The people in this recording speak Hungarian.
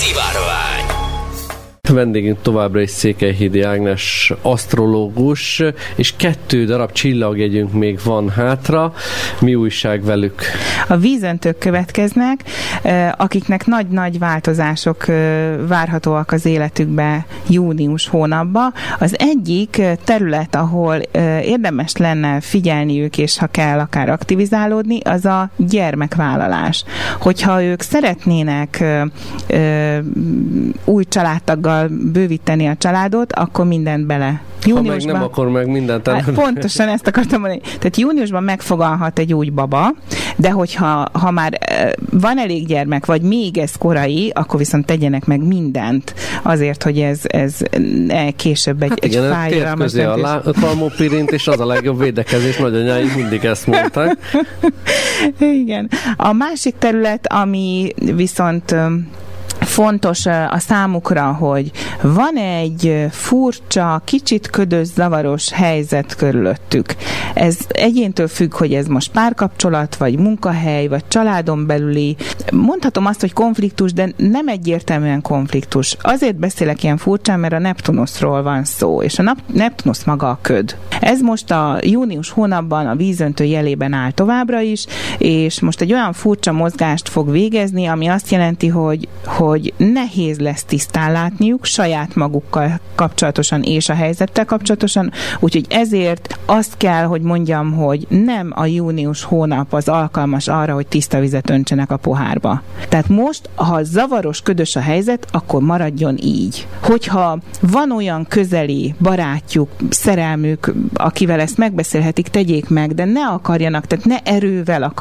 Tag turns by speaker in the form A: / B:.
A: Szivárvány.
B: Vendégünk továbbra is Székelyhídi Ágnes asztrológus, és 2 darab csillagjegyünk még van hátra. Mi újság velük?
C: A vízöntők következnek, akiknek nagy-nagy változások várhatóak az életükbe június hónapban. Az egyik terület, ahol érdemes lenne figyelniük, és ha kell, akár aktivizálódni, az a gyermekvállalás. Hogyha ők szeretnének új családtaggal bővíteni a családot, akkor mindent bele. Júniusban,
B: ha meg nem, akkor meg mindent.
C: Hát pontosan ezt akartam mondani. Tehát júniusban megfogalhat egy új baba, de hogyha már van elég gyermek, vagy még ez korai, akkor viszont tegyenek meg mindent azért, hogy ez később egy fájdalmas döntés.
B: A kalmopirint, és az a legjobb védekezés, nagyanyáink mindig ezt mondták.
C: Igen. A másik terület, ami viszont fontos a számukra, hogy van egy furcsa, kicsit ködös, zavaros helyzet körülöttük. Ez egyéntől függ, hogy ez most párkapcsolat, vagy munkahely, vagy családon belüli. Mondhatom azt, hogy konfliktus, de nem egyértelműen konfliktus. Azért beszélek ilyen furcsán, mert a Neptunuszról van szó, és a Neptunusz maga a köd. Ez most a június hónapban a vízöntő jelében áll továbbra is, és most egy olyan furcsa mozgást fog végezni, ami azt jelenti, hogy nehéz lesz tisztán látniuk saját magukkal kapcsolatosan és a helyzettel kapcsolatosan, úgyhogy ezért azt kell, hogy mondjam, hogy nem a június hónap az alkalmas arra, hogy tiszta vizet öntsenek a pohárba. Tehát most, ha zavaros, ködös a helyzet, akkor maradjon így. Hogyha van olyan közeli barátjuk, szerelmük, akivel ezt megbeszélhetik, tegyék meg, de ne akarjanak, tehát ne erővel